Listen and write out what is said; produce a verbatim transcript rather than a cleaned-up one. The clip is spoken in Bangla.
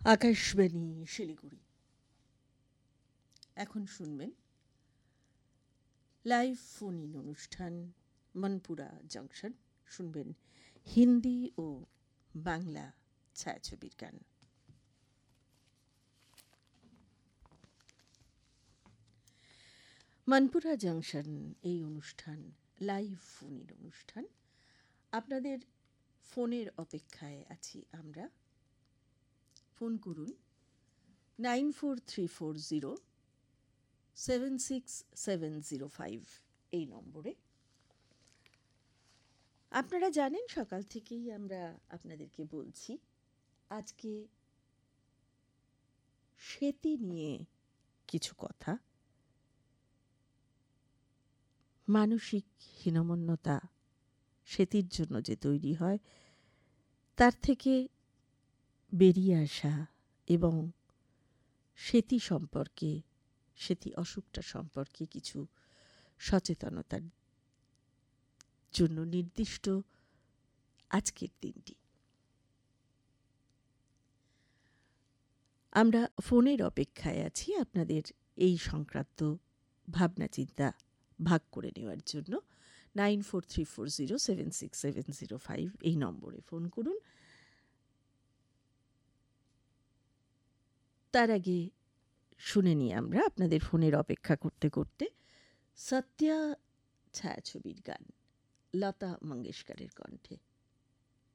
আকাশবাণী শিলিগুড়ি। এখন শুনবেন লাইভ ফোন ইন অনুষ্ঠান মনপুরা জংশন। শুনবেন হিন্দি ও বাংলা ছায়াছবির গান। মনপুরা জংশন এই অনুষ্ঠান লাইভ ফোন ইন অনুষ্ঠান। আপনাদের ফোনের অপেক্ষায় আছি আমরা। ফোন করুন nine four three four zero seven six seven zero five এই নম্বরে। আপনারা জানেন সকাল থেকেই আমরা আপনাদেরকে বলছি আজকে সেতী নিয়ে কিছু কথা। মানসিক হীনমন্যতা সেতীর জন্য যে তৈরি হয় তার থেকে বেরিয়ে আসা এবং সেতী সম্পর্কে, সেতী অসুখটা সম্পর্কে কিছু সচেতনতার জন্য নির্দিষ্ট আজকের দিনটি। আমরা ফোনের অপেক্ষায় আছি আপনাদের এই সংক্রান্ত ভাবনা চিন্তা ভাগ করে নেওয়ার জন্য। Nine four three four zero seven six seven zero five এই নম্বরে ফোন করুন। তার আগে শুনে নিই আমরা আপনাদের ফোনের অপেক্ষা করতে করতে সত্যা ছায়াছবির গান লতা মঙ্গেশকরের কণ্ঠে।